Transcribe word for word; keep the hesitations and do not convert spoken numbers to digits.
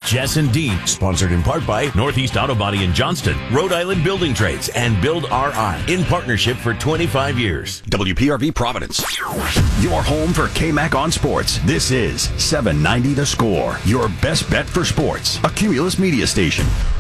Jess and Dean, sponsored in part by Northeast Auto Body in Johnston, Rhode Island Building Trades, and Build R I, in partnership for twenty-five years. W P R V Providence, your home for K-Mac on sports. This is seven ninety The Score, your best bet for sports. A Cumulus media station.